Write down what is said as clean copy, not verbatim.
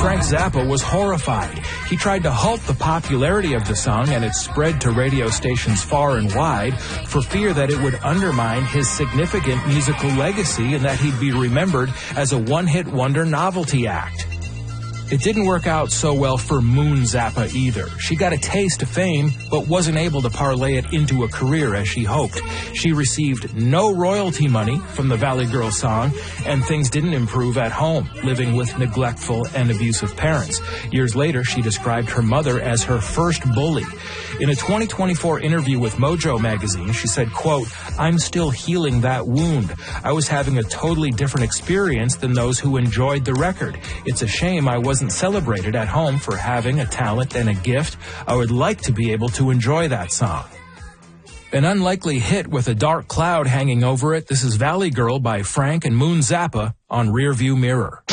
Frank Zappa was horrified. He tried to halt the popularity of the song and its spread to radio stations far and wide for fear that it would undermine his significant musical legacy and that he'd be remembered as a one-hit wonder novelty act. It didn't work out so well for Moon Zappa either. She got a taste of fame, but wasn't able to parlay it into a career as she hoped. She received no royalty money from the Valley Girl song, and things didn't improve at home, living with neglectful and abusive parents. Years later, she described her mother as her first bully. In a 2024 interview with Mojo magazine, she said, quote, "I'm still healing that wound. I was having a totally different experience than those who enjoyed the record. It's a shame I wasn't celebrated at home for having a talent and a gift. I would like to be able to enjoy that song." An unlikely hit with a dark cloud hanging over it. This is Valley Girl by Frank and Moon Zappa on Rearview Mirror.